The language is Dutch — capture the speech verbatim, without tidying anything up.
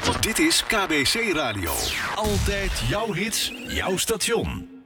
Dit is K B C Radio. Altijd jouw hits, jouw station.